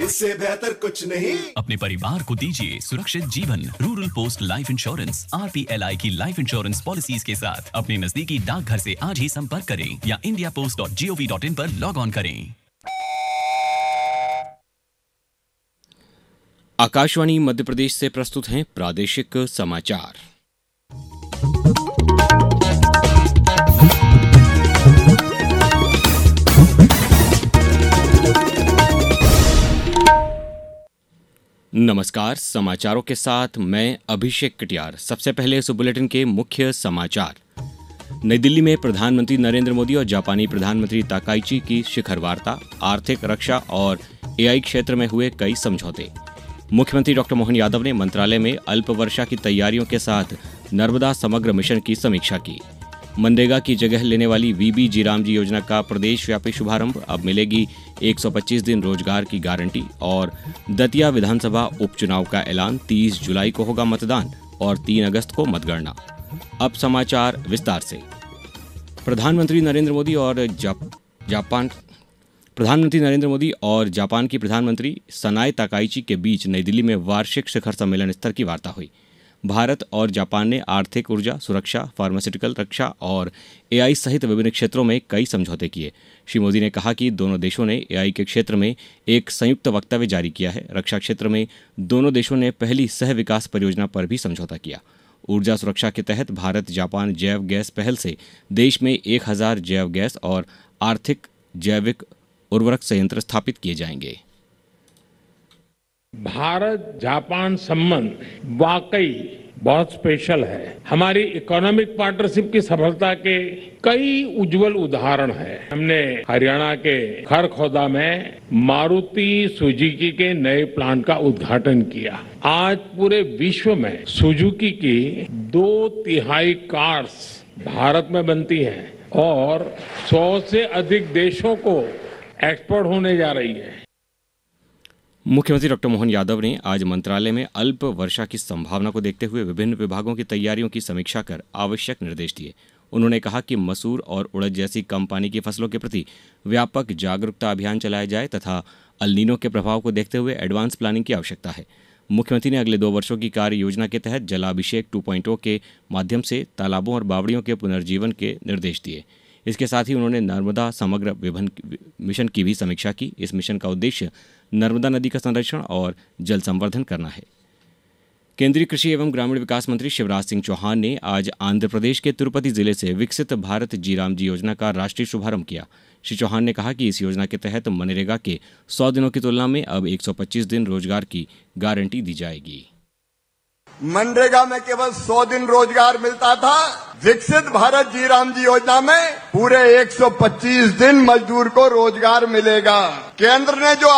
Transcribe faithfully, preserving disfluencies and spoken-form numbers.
इससे बेहतर कुछ नहीं। अपने परिवार को दीजिए सुरक्षित जीवन। Rural post life insurance R P L I की लाइफ इंश्योरेंस पॉलिसीज के साथ अपने नजदीकी डाकघर से आज ही संपर्क करें या India post dot G O V dot in पर लॉग ऑन करें। आकाशवाणी मध्य प्रदेश से प्रस्तुत हैं प्रादेशिक समाचार। नमस्कार, समाचारों के साथ मैं अभिषेक कटियार। सबसे पहले इस बुलेटिन के मुख्य समाचार। नई दिल्ली में प्रधानमंत्री नरेंद्र मोदी और जापानी प्रधानमंत्री ताकाइची की शिखर वार्ता, आर्थिक, रक्षा और ए आई क्षेत्र में हुए कई समझौते। मुख्यमंत्री डॉक्टर मोहन यादव ने मंत्रालय में अल्प वर्षा की तैयारियों के साथ नर्मदा समग्र मिशन की समीक्षा की। मनरेगा की जगह लेने वाली वीबी जीरामजी योजना का प्रदेशव्यापी शुभारंभ, अब मिलेगी एक सौ पच्चीस दिन रोजगार की गारंटी। और दतिया विधानसभा उपचुनाव का ऐलान, तीस जुलाई को होगा मतदान और तीन अगस्त को मतगणना। अब समाचार विस्तार से। प्रधानमंत्री नरेंद्र मोदी और जाप, जापान प्रधानमंत्री नरेंद्र मोदी और जापान की प्रधानमंत्री सनाए ताकाइची के बीच नई दिल्ली में वार्षिक शिखर सम्मेलन स्तर की वार्ता हुई। भारत और जापान ने आर्थिक, ऊर्जा, सुरक्षा, फार्मास्यूटिकल, रक्षा और ए आई सहित विभिन्न क्षेत्रों में कई समझौते किए। श्री मोदी ने कहा कि दोनों देशों ने ए आई के क्षेत्र में एक संयुक्त वक्तव्य जारी किया है। रक्षा क्षेत्र में दोनों देशों ने पहली सह विकास परियोजना पर भी समझौता किया। ऊर्जा सुरक्षा के तहत भारत जापान जैव गैस पहल से देश में एक हजार जैव गैस और आर्थिक जैविक उर्वरक संयंत्र स्थापित किए जाएंगे। भारत जापान संबंध वाकई बहुत स्पेशल है। हमारी इकोनॉमिक पार्टनरशिप की सफलता के कई उज्जवल उदाहरण हैं। हमने हरियाणा के खरखौदा में मारुति सुजुकी के नए प्लांट का उद्घाटन किया। आज पूरे विश्व में सुजुकी की दो तिहाई कार्स भारत में बनती हैं और सौ से अधिक देशों को एक्सपोर्ट होने जा रही है। मुख्यमंत्री डॉक्टर मोहन यादव ने आज मंत्रालय में अल्प वर्षा की संभावना को देखते हुए विभिन्न विभागों की तैयारियों की समीक्षा कर आवश्यक निर्देश दिए। उन्होंने कहा कि मसूर और उड़द जैसी कम पानी की फसलों के प्रति व्यापक जागरूकता अभियान चलाया जाए तथा अल नीनो के प्रभाव को देखते हुए एडवांस प्लानिंग की आवश्यकता है। मुख्यमंत्री ने अगले दो वर्षों की कार्य योजना के तहत जलाभिषेक टू पॉइंट ओ के माध्यम से तालाबों और बावड़ियों के पुनर्जीवन के निर्देश दिए। इसके साथ ही उन्होंने नर्मदा समग्र मिशन की भी समीक्षा की। इस मिशन का उद्देश्य नर्मदा नदी का संरक्षण और जल संवर्धन करना है। केंद्रीय कृषि एवं ग्रामीण विकास मंत्री शिवराज सिंह चौहान ने आज आंध्र प्रदेश के तिरुपति जिले से विकसित भारत जीरामजी योजना का राष्ट्रीय शुभारंभ किया। श्री चौहान ने कहा कि इस योजना के तहत मनरेगा के सौ दिनों की तुलना में अब एक सौ पच्चीस दिन रोजगार की गारंटी दी जाएगी। मनरेगा में केवल सौ दिन रोजगार मिलता था। विकसित भारत जीरामजी योजना में पूरे एक सौ पच्चीस दिन मजदूर को रोजगार मिलेगा। केंद्र ने जो